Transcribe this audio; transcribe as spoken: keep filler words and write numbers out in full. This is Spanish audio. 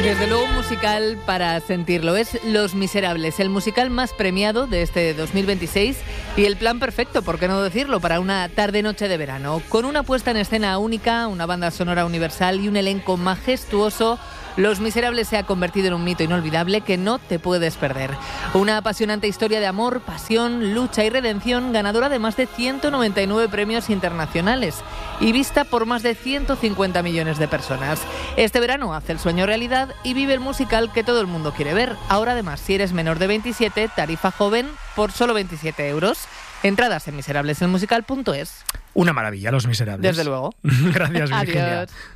Desde luego un musical para sentirlo. Es Los Miserables, el musical más premiado de este dos mil veintiséis y el plan perfecto, por qué no decirlo, para una tarde-noche de verano. Con una puesta en escena única, una banda sonora universal y un elenco majestuoso, Los Miserables se ha convertido en un mito inolvidable que no te puedes perder. Una apasionante historia de amor, pasión, lucha y redención, ganadora de más de ciento noventa y nueve premios internacionales y vista por más de ciento cincuenta millones de personas. Este verano hace el sueño realidad y vive el musical que todo el mundo quiere ver. Ahora además, si eres menor de veintisiete, tarifa joven por solo veintisiete euros. Entradas en miserables el musical punto es. Una maravilla, Los Miserables. Desde luego. Gracias, Virginia. Adiós.